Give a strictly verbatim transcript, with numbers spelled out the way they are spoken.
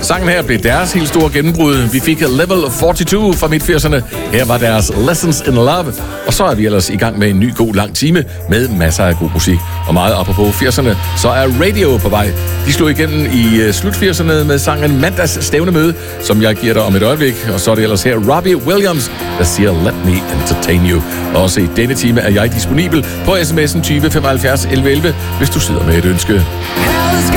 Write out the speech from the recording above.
Sangen her blev deres helt store gennembrud. Vi fik Level fireogfyrre fra midt firserne. Her var deres Lessons in Love. Og så er vi ellers i gang med en ny god lang time med masser af god musik. Og meget apropos firserne, så er Radio på vej. De slog igennem i slut firserne med sangen Mandags Stævnemøde, som jeg giver dig om et øjeblik. Og så er det ellers her Robbie Williams, der siger Let Me Entertain You. Og også i denne time er jeg disponibel på sms'en tyve femoghalvfjerds elleve elleve, hvis du sidder med et ønske.